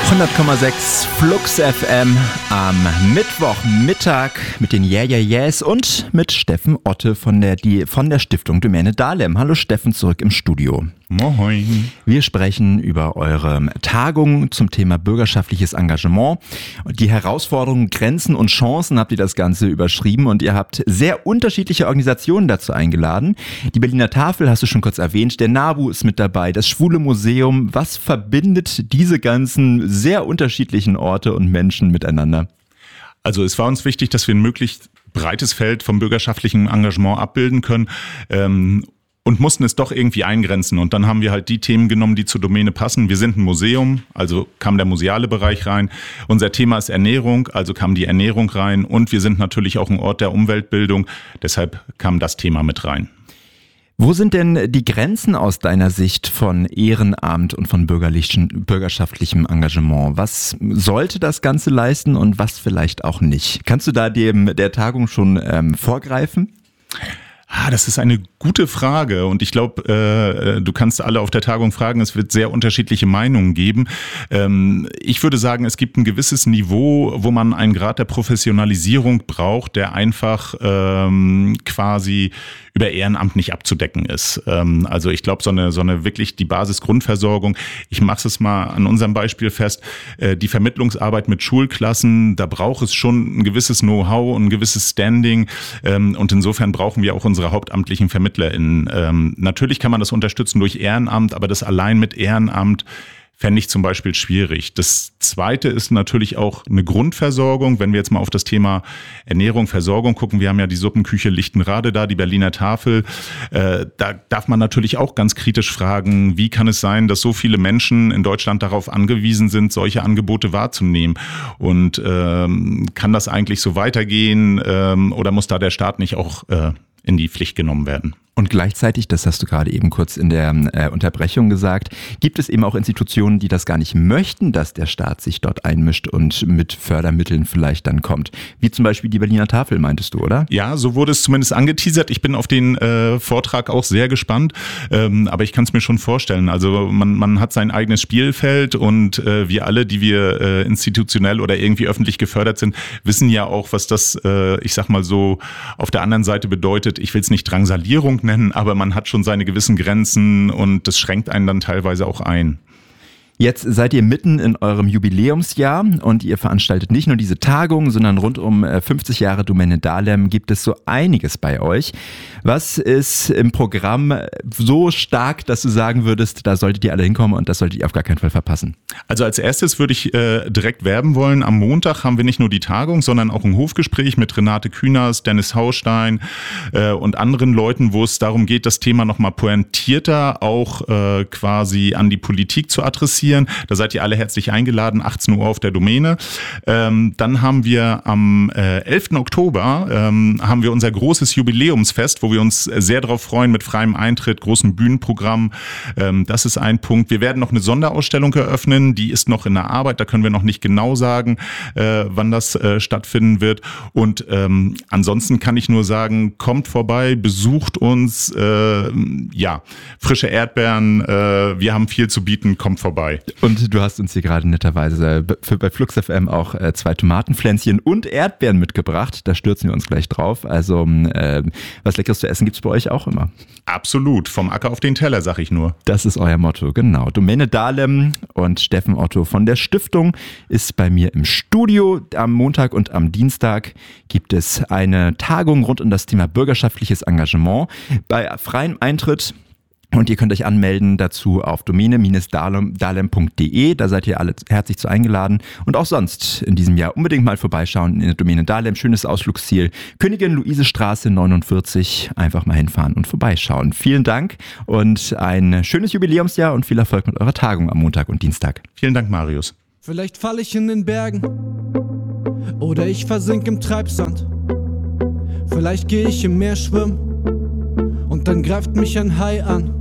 100,6 Flux FM am Mittwochmittag mit den Yeah Yeah Yeahs und mit Steffen Otte von der Stiftung Domäne Dahlem. Hallo Steffen, zurück im Studio. Moin. Wir sprechen über eure Tagung zum Thema bürgerschaftliches Engagement. Die Herausforderungen, Grenzen und Chancen habt ihr das Ganze überschrieben und ihr habt sehr unterschiedliche Organisationen dazu eingeladen. Die Berliner Tafel hast du schon kurz erwähnt, der NABU ist mit dabei, das Schwule Museum. Was verbindet diese ganzen sehr unterschiedlichen Orte und Menschen miteinander? Also es war uns wichtig, dass wir ein möglichst breites Feld vom bürgerschaftlichen Engagement abbilden können. Und mussten es doch irgendwie eingrenzen. Und dann haben wir halt die Themen genommen, die zur Domäne passen. Wir sind ein Museum, also kam der museale Bereich rein. Unser Thema ist Ernährung, also kam die Ernährung rein. Und wir sind natürlich auch ein Ort der Umweltbildung, deshalb kam das Thema mit rein. Wo sind denn die Grenzen aus deiner Sicht von Ehrenamt und von bürgerschaftlichem Engagement? Was sollte das Ganze leisten und was vielleicht auch nicht? Kannst du da der Tagung schon vorgreifen? Das ist eine gute Frage und ich glaube, du kannst alle auf der Tagung fragen, es wird sehr unterschiedliche Meinungen geben. Ich würde sagen, es gibt ein gewisses Niveau, wo man einen Grad der Professionalisierung braucht, der einfach quasi über Ehrenamt nicht abzudecken ist. Also ich glaube, so eine wirklich die Basisgrundversorgung, ich mache es mal an unserem Beispiel fest, die Vermittlungsarbeit mit Schulklassen, da braucht es schon ein gewisses Know-how und ein gewisses Standing und insofern brauchen wir auch unsere hauptamtlichen VermittlerInnen. Natürlich kann man das unterstützen durch Ehrenamt, aber das allein mit Ehrenamt fände ich zum Beispiel schwierig. Das Zweite ist natürlich auch eine Grundversorgung. Wenn wir jetzt mal auf das Thema Ernährung, Versorgung gucken, wir haben ja die Suppenküche Lichtenrade da, die Berliner Tafel. Da darf man natürlich auch ganz kritisch fragen, wie kann es sein, dass so viele Menschen in Deutschland darauf angewiesen sind, solche Angebote wahrzunehmen? Und kann das eigentlich so weitergehen oder muss da der Staat nicht auch in die Pflicht genommen werden? Und gleichzeitig, das hast du gerade eben kurz in der Unterbrechung gesagt, gibt es eben auch Institutionen, die das gar nicht möchten, dass der Staat sich dort einmischt und mit Fördermitteln vielleicht dann kommt. Wie zum Beispiel die Berliner Tafel, meintest du, oder? Ja, so wurde es zumindest angeteasert. Ich bin auf den Vortrag auch sehr gespannt, aber ich kann es mir schon vorstellen. Also man hat sein eigenes Spielfeld und wir alle, die wir institutionell oder irgendwie öffentlich gefördert sind, wissen ja auch, was das, ich sag mal so, auf der anderen Seite bedeutet. Ich will es nicht Drangsalierung nennen, aber man hat schon seine gewissen Grenzen und das schränkt einen dann teilweise auch ein. Jetzt seid ihr mitten in eurem Jubiläumsjahr und ihr veranstaltet nicht nur diese Tagung, sondern rund um 50 Jahre Domäne Dahlem gibt es so einiges bei euch. Was ist im Programm so stark, dass du sagen würdest, da solltet ihr alle hinkommen und das solltet ihr auf gar keinen Fall verpassen? Also als erstes würde ich direkt werben wollen. Am Montag haben wir nicht nur die Tagung, sondern auch ein Hofgespräch mit Renate Künast, Dennis Haustein und anderen Leuten, wo es darum geht, das Thema nochmal pointierter auch quasi an die Politik zu adressieren. Da seid ihr alle herzlich eingeladen, 18 Uhr auf der Domäne. Dann haben wir am 11. Oktober haben wir unser großes Jubiläumsfest, wo wir uns sehr darauf freuen mit freiem Eintritt, großem Bühnenprogramm. Das ist ein Punkt. Wir werden noch eine Sonderausstellung eröffnen, die ist noch in der Arbeit, da können wir noch nicht genau sagen, wann das stattfinden wird. Und ansonsten kann ich nur sagen, kommt vorbei, besucht uns, frische Erdbeeren, wir haben viel zu bieten, kommt vorbei. Und du hast uns hier gerade netterweise bei Flux FM auch 2 Tomatenpflänzchen und Erdbeeren mitgebracht. Da stürzen wir uns gleich drauf. Also was Leckeres zu essen gibt's bei euch auch immer. Absolut, vom Acker auf den Teller, sag ich nur. Das ist euer Motto, genau. Domäne Dahlem und Steffen Otto von der Stiftung ist bei mir im Studio. Am Montag und am Dienstag gibt es eine Tagung rund um das Thema bürgerschaftliches Engagement bei freiem Eintritt. Und ihr könnt euch anmelden dazu auf domäne-dahlem.de. Da seid ihr alle herzlich zu eingeladen. Und auch sonst in diesem Jahr unbedingt mal vorbeischauen in der Domäne Dahlem. Schönes Ausflugsziel. Königin Luise Straße 49. Einfach mal hinfahren und vorbeischauen. Vielen Dank und ein schönes Jubiläumsjahr und viel Erfolg mit eurer Tagung am Montag und Dienstag. Vielen Dank, Marius. Vielleicht falle ich in den Bergen oder ich versink im Treibsand. Vielleicht gehe ich im Meer schwimmen und dann greift mich ein Hai an.